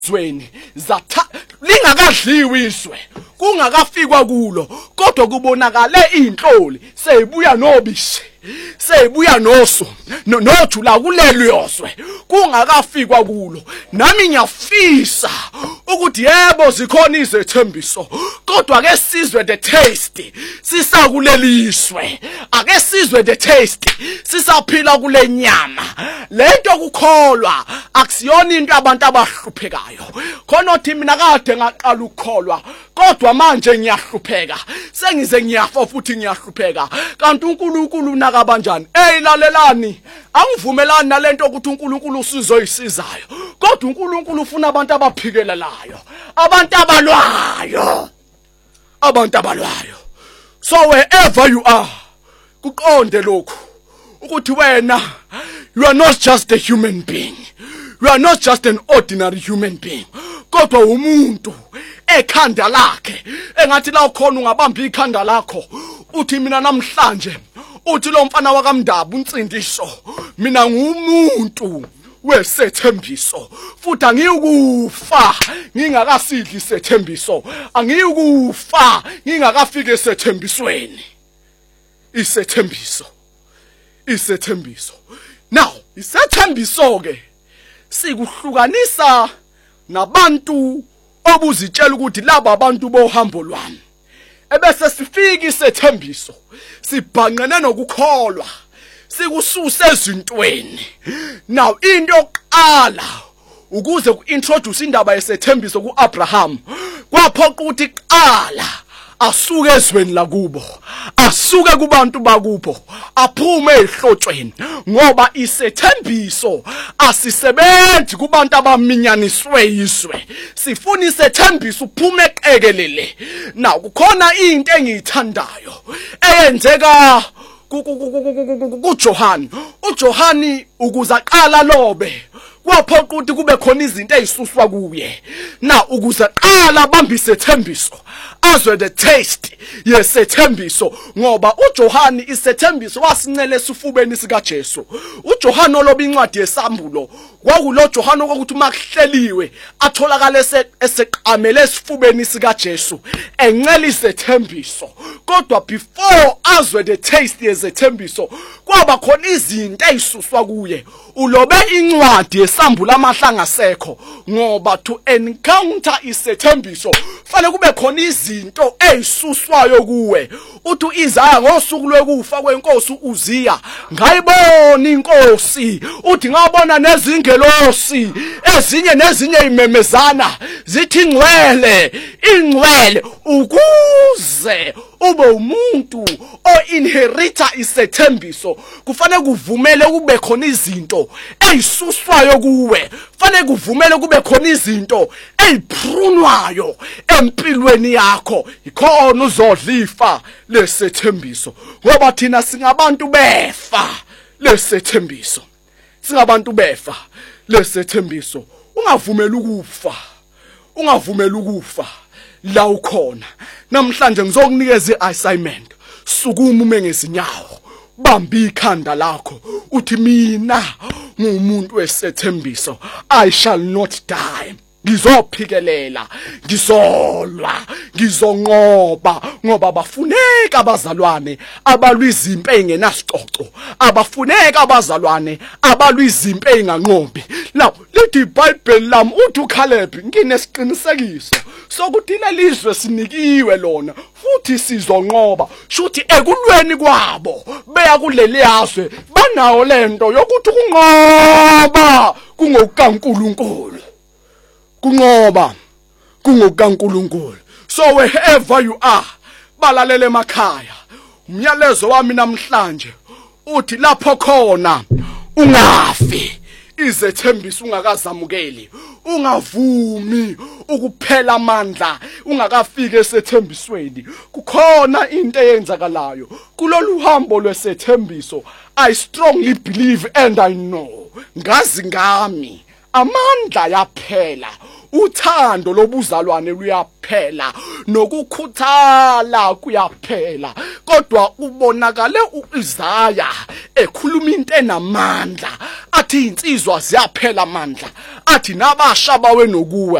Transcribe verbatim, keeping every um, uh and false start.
zweni zatha lingakadliwi iswe kungakafikwa kulo kodwa kubonakale inhloli seyibuya nobisi seyibuya noso nothula kuleliyoswe kungakafikwa kulo nami ngiyafisa ukuthi yebo zikhona izethembiso kodwa ke sizwe the taste sisakuleliswe ake sizwe the taste sisaphila kule nyama lento kukholwa akusiyona into abantu abahluphekayo khona uthi mina kade ngaqala ukukholwa kodwa manje ngiyahlupheka sengize ngiyafa futhi ngiyahlupheka kanti uNkulunkulu unaka kanjani eyilalelani angivumelani nalento ukuthi uNkulunkulu usizoyisizayo kodwa uNkulunkulu ufuna abantu abaphikelelayo abantu abalwayo abantu abalwayo so wherever you are kuqonde lokho ukuthi wena you are not just a human being you are not just an ordinary human being kodwa umuntu ekhanda lakhe engathi la ukhona ungabamba ikhanda lakho uthi mina namhlanje uthi lo mfana wakamndaba unsindiso mina ngumuntu wesethembiso futhi angiyukufa ngingakasidli isethembiso angiyukufa ngingakafika esethembisweni isethembiso isethembiso now isethembiso ke sikuhlukanisa nabantu obuzitshela ukuthi laba abantu bohambo lwami ebese sifika isethembiso sibhanqene nokukholwa sikususe ezintweni now into yokuqala ukuze kuintroduce indaba yesethembiso kuAbraham kwaphoqa ukuthi qala asuke ezweni lakubo asuke kubantu bakubo aphume ehlotshweni ngoba isethembiso asisebenzi kubantu abaminyaniswe izwe sifuna isethembiso uphume eqekelele now kukhona into engiyithandayo eyenzeka kuJohani uJohani ukuze aqala lobe kwaphoqa ukuthi kube khona izinto ezisuswa kuye na ukuze qala bambise ithembiso azwe the taste yesethembiso ngoba uJohani isethembiso wasincele esifubeni sika Jesu uJohani oloba incwadi yesambulo kwakulo Johani ukuthi makuhleliwe atholakala eseqamele esifubeni sika Jesu encela isethembiso kodwa before azwe the taste yesethembiso kwaba khona izinto ezisuswa kuye ulobe incwadi yesambulo amahlanga sekho ngoba to encounter isethembiso fanele kube khona izinto ezisuswayo kuwe uthi uIsaya ngosuku lwekufa kwenkosi uZiya ngayibona inkosi uthi ngabona nezingelosi ezinye nezinye imemezana zithi ngcwele ingcwele ukuze ube umuntu o inherita isethembiso kufanele kuvumele kube khona izinto ezisuswayo kuwe fanele kuvumele kube khona izinto eziprunwayo empilweni yakho ikhona uzodlifa lesethembiso ngoba thina singabantu befa lesethembiso singabantu befa lesethembiso ungavumeli ukufa ungavumeli ukufa la ukhona namhlanje ngizokunikeza iassignment sukuma ume ngezinyawo bamba ikhanda lakho uthi mina ngumuntu wesethembiso I shall not die ngizophikelela ngizolwa ngizonqoba ngoba bafuneka abazalwane abalwizimpi engenasicoco abafuneka abazalwane abalwizimpi enganqobi la lithi iBhayibheli lami uthi uCaleb nginesiqinisekiso sokuthi lelizwe sinikiwe lona futhi sizonqoba shuthi ekulweni kwabo beya kuleli yazwe banawo lento yokuthi kunqoba kungokukaNkulunkulu kunqoba kungokukaNkulunkulu so wherever you are balalele emakhaya umyalezo wami namhlanje uthi lapho khona ungafi izethembiso ungakazamukeli ungavumi ukuphela amandla ungakafika esethembisweni kukhona into eyenzakalayo kulolu hambo lwesethembiso I strongly believe and I know ngazi ngami amandla yaphela uthando lobuzalwane luyaphela nokukhuthala kuyaphela kodwa ubonakale uIsaya ekhuluma into enamandla athi insizwa ziyaphela amandla athi nabasha bawe nokuwe